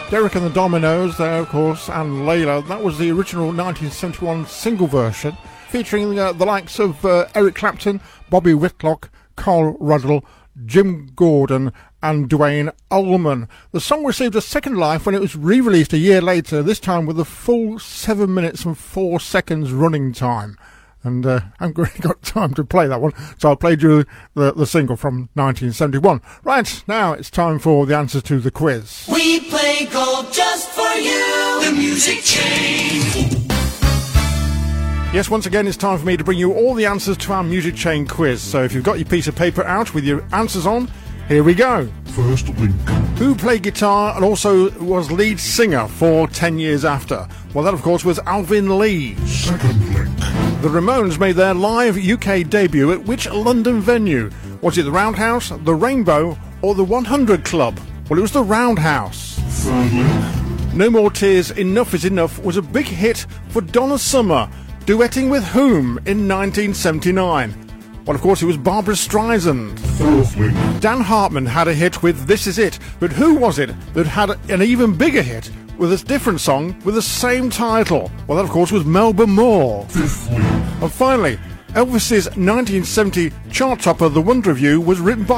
Derek and the Dominoes there, of course, and Layla. That was the original 1971 single version, featuring the likes of Eric Clapton, Bobby Whitlock, Carl Ruddle, Jim Gordon and Duane Allman. The song received a second life when it was re-released a year later, this time with a full 7 minutes and 4 seconds running time. And I haven't really got time to play that one, so I'll play you the single from 1971. Right, now it's time for the answers to the quiz. We play golf just for you, the Music Chain. Yes, once again, it's time for me to bring you all the answers to our Music Chain quiz. So if you've got your piece of paper out with your answers on, here we go. First link. Who played guitar and also was lead singer for 10 Years After? Well, that, of course, was Alvin Lee. Second link. The Ramones made their live UK debut at which London venue? Was it the Roundhouse, the Rainbow, or the 100 Club? Well, it was the Roundhouse. Third link. No More Tears, Enough Is Enough was a big hit for Donna Summer, duetting with whom in 1979? Well, of course, it was Barbra Streisand. Fourth link. Dan Hartman had a hit with This Is It, but who was it that had an even bigger hit with a different song with the same title? Well, that, of course, was Melba Moore. Fifth link. And finally, Elvis's 1970 chart topper, The Wonder of You, was written by